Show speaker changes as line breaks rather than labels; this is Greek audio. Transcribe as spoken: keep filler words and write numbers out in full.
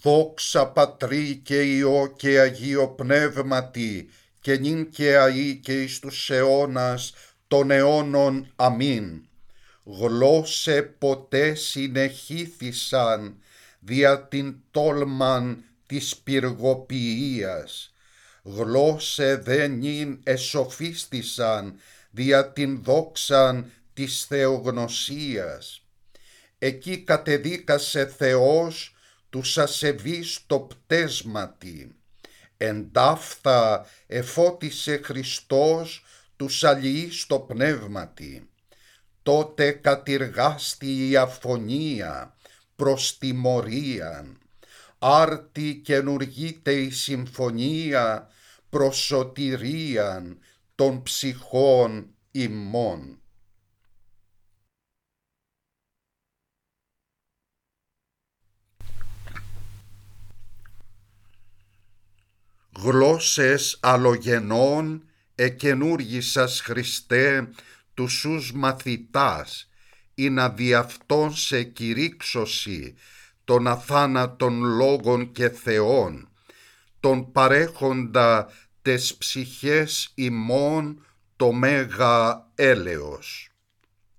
Δόξα Πατρί και Υιό και Αγίο Πνεύματι, και νυν και αεί και εις τους αιώνας των αιώνων. Αμήν. Γλώσσε ποτέ συνεχήθησαν δια την τόλμαν της πυργοποιίας, γλώσσε δε νυν εσοφίστησαν δια την δόξαν της θεογνωσίας. Εκεί κατεδίκασε Θεός τους ασεβείς το πτέσματι, εντάφθα εφώτισε Χριστός τους αλληλείς το πνεύματι. Τότε κατηργάστη η αφωνία προς τιμωρίαν, άρτη καινουργείται η συμφωνία προς σωτηρίαν των ψυχών ημών. Γλώσσες αλλογενών εκαινούργησας Χριστέ τους σους μαθητάς, ή να δι' αυτόν σε κηρύξωση των αθάνατων λόγων και θεών, τον παρέχοντα τες ψυχές ημών το μέγα έλεος.